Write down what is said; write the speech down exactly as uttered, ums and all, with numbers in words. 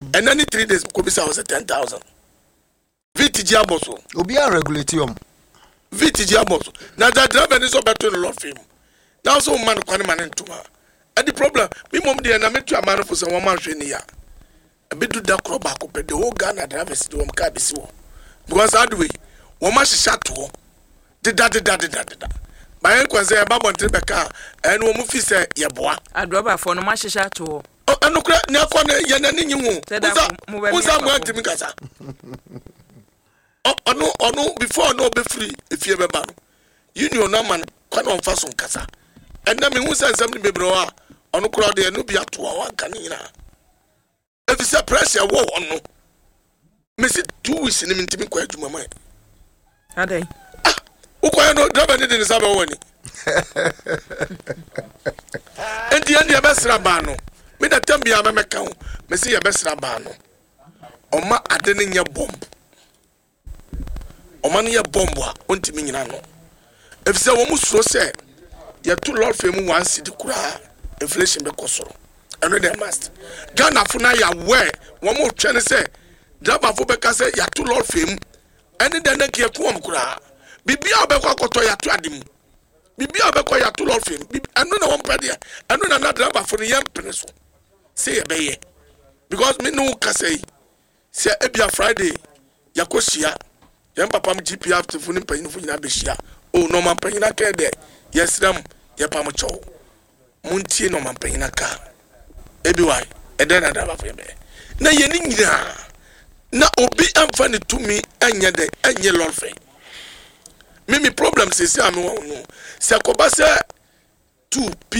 and then three days could be was ten thousand. V T G aboso. Obi a regulatium. V T G aboso. Now that driver is over to the Lord film. Now so man kwan man into her. And the problem, me mom dey na me to a man for some woman hwe a bit do that crop back up the whole Ghana drivers do am ka bisi wo. Because that way, woman she shot to. Did that did that did that did that. My uncle say about one trip car and woman fi say yeboa. I drop a phone ma she shot to. Oh, anu kra na kwa na ye na ninyi hu. Uza mo antimi kasa. Oh, anu anu before no be free if you be ba no. You know na man kwa na onfa so kasa. And na me hu say nsam ni bebro a anu kra de no bi ato a wan kan nyina. If it's a pressure wo ono. Me say two weeks ni ntimi kwa adwuma man. Adai. Ah, uko no driver ni de sabe woni. Enti andi abesra ba no. Me da tambia me meka ho me se ye besra ba no oma ade ne nya bomb oma ne ye bomb a ontimi nyina no efise wo musuro se ye to lord fam one city kura inflation be kosoro eno dey must Ghana fo na ya we wo mo twene se driver fo be ka se ya to lord fam ene de na ke ko am kura bibia be kwa koto ya to adem bibia be kwa ya to lord fam eno na wo mpade eno na na driver fo ne yam peneso say ebeye because me no ka say say ebia Friday yakosia yam papa m G P after funi panyin fu nyina behia o no man panyin aka de yesram ye pam chow muntie no man panyin aka ebi why e den na da fa be na ye ni nyina na obi amfa ne tumi anya de anya lolfe me me problem say say am won no say ko ba say two